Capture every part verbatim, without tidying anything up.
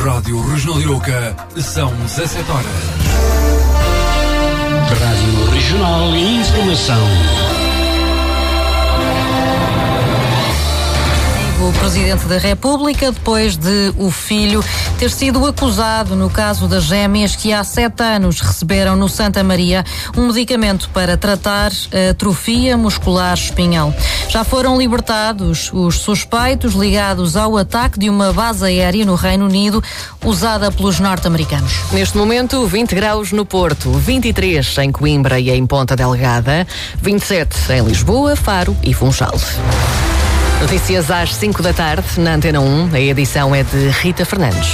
Rádio Regional Arouca, são dezassete horas. Rádio Regional e Informação. O Presidente da República, depois de o filho ter sido acusado no caso das gêmeas que há sete anos receberam no Santa Maria um medicamento para tratar a atrofia muscular espinhal. Já foram libertados os suspeitos ligados ao ataque de uma base aérea no Reino Unido usada pelos norte-americanos. Neste momento, vinte graus no Porto, vinte e três em Coimbra e em Ponta Delgada, vinte e sete em Lisboa, Faro e Funchal. Notícias às cinco da tarde, na Antena um. A edição é de Rita Fernandes.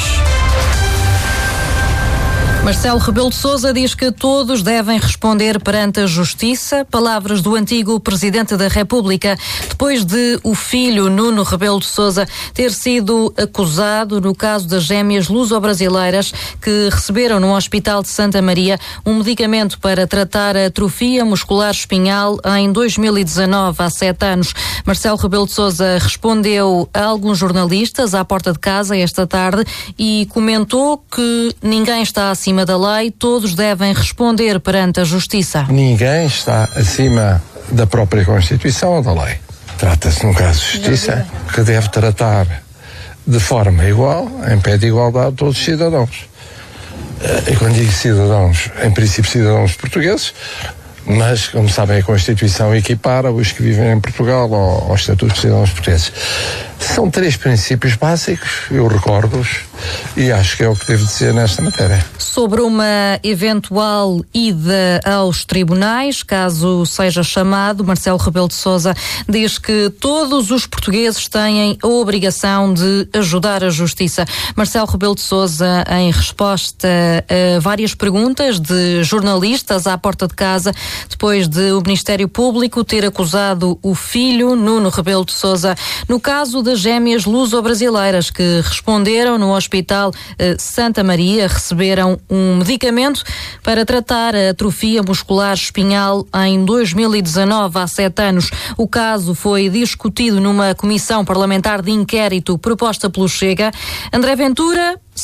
Marcelo Rebelo de Sousa diz que todos devem responder perante a Justiça. Palavras do antigo Presidente da República, depois de o filho Nuno Rebelo de Sousa ter sido acusado no caso das gêmeas luso-brasileiras que receberam no Hospital de Santa Maria um medicamento para tratar a atrofia muscular espinhal em dois mil e dezanove, há sete anos. Marcelo Rebelo de Sousa respondeu a alguns jornalistas à porta de casa esta tarde e comentou que ninguém está acima da lei, todos devem responder perante a Justiça. Ninguém está acima da própria Constituição ou da lei. Trata-se de um caso de Justiça que deve tratar de forma igual, em pé de igualdade, todos os cidadãos. E quando digo cidadãos, em princípio cidadãos portugueses, mas, como sabem, a Constituição equipara os que vivem em Portugal ao, ao Estatuto de Cidadãos Portugueses. São três princípios básicos, eu recordo-os, e acho que é o que devo dizer nesta matéria. Sobre uma eventual ida aos tribunais, caso seja chamado, Marcelo Rebelo de Sousa diz que todos os portugueses têm a obrigação de ajudar a Justiça. Marcelo Rebelo de Sousa, em resposta a várias perguntas de jornalistas à porta de casa, depois de o Ministério Público ter acusado o filho, Nuno Rebelo de Sousa, no caso das gêmeas luso-brasileiras que responderam no Hospital eh, Santa Maria, receberam um medicamento para tratar a atrofia muscular espinhal em dois mil e dezanove, há sete anos. O caso foi discutido numa comissão parlamentar de inquérito proposta pelo Chega. André Ventura